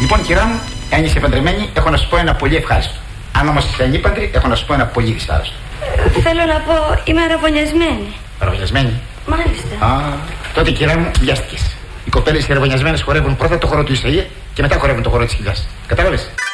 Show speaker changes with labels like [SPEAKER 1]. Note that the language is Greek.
[SPEAKER 1] Λοιπόν, κυρά μου, αν είσαι παντρεμένη, έχω να σου πω ένα πολύ ευχάριστο. Αν όμως είσαι ανήπαντρη, έχω να σου πω ένα πολύ δυσάρεστο.
[SPEAKER 2] Θέλω να πω, είμαι αραβωνιασμένη.
[SPEAKER 1] Αραβωνιασμένη?
[SPEAKER 2] Μάλιστα.
[SPEAKER 1] Α, τότε κυρά μου, βιάστηκες. Οι κοπέλες οι αραβωνιασμένες χορεύουν πρώτα το χορό του Ισαΐα και μετά χορεύουν το χορό της Χιλιάς. Κατάλαβες?